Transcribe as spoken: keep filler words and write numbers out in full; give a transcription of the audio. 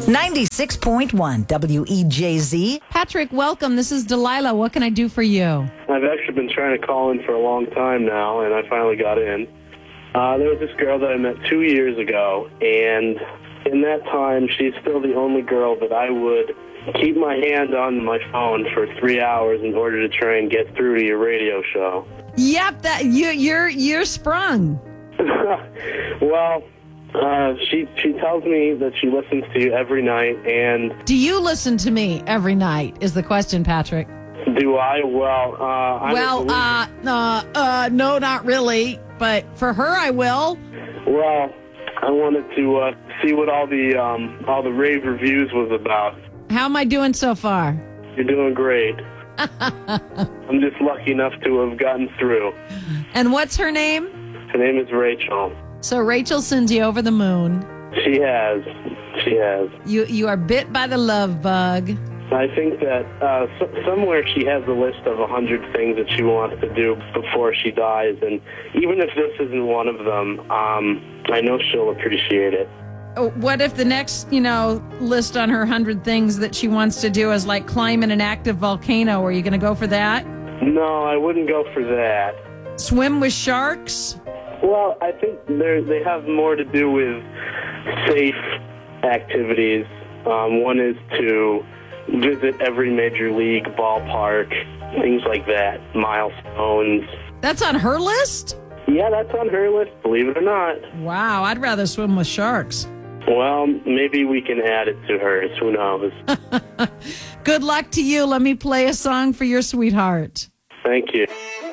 ninety-six point one W E J Z. Patrick, welcome. This is Delilah. What can I do for you? I've actually been trying to call in for a long time now, and I finally got in. Uh, there was this girl that I met two years ago, and in that time, she's still the only girl that I would keep my hand on my phone for three hours in order to try and get through to your radio show. Yep, that you, you're you're sprung. Well, uh, she she tells me that she listens to you every night, and Do you listen to me every night? Is the question, Patrick? do I? Well, uh, I Well, don't uh, uh, uh, no, not really. But for her, I will. Well, I wanted to uh, see what all the um, all the rave reviews was about. How am I doing so far? You're doing great. I'm just lucky enough to have gotten through. And what's her name? Her name is Rachel. So Rachel sends you over the moon. She has. She has. You you are bit by the love bug. I think that uh, s- somewhere she has a list of a hundred things that she wants to do before she dies, and even if this isn't one of them, um, I know she'll appreciate it. Oh, what if the next, you know, list on her hundred things that she wants to do is like climb in an active volcano? Are you going to go for that? No, I wouldn't go for that. Swim with sharks? Well, I think they they have more to do with safe activities. Um, one is to visit every major league ballpark, things like that, milestones. That's on her list? Yeah, that's on her list, believe it or not. Wow, I'd rather swim with sharks. Well, maybe we can add it to hers. Who knows? Good luck to you. Let me play a song for your sweetheart. Thank you.